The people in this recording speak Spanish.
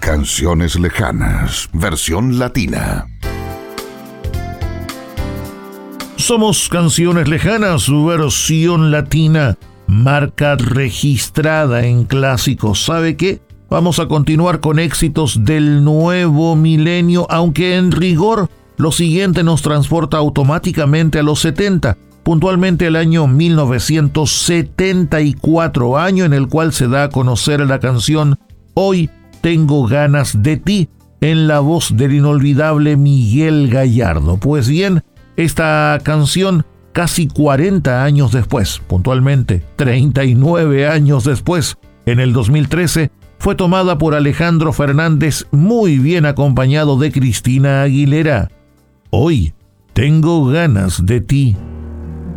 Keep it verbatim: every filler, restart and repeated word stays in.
Canciones Lejanas, versión latina. Somos Canciones Lejanas, versión latina, marca registrada en clásicos. ¿Sabe qué? Vamos a continuar con éxitos del nuevo milenio, aunque en rigor lo siguiente nos transporta automáticamente a los setenta, puntualmente el año mil novecientos setenta y cuatro, año en el cual se da a conocer la canción Hoy tengo ganas de ti, en la voz del inolvidable Miguel Gallardo. Pues bien, esta canción casi cuarenta años después, puntualmente treinta y nueve años después, en el dos mil trece, fue tomada por Alejandro Fernández, muy bien acompañado de Cristina Aguilera. Hoy tengo ganas de ti.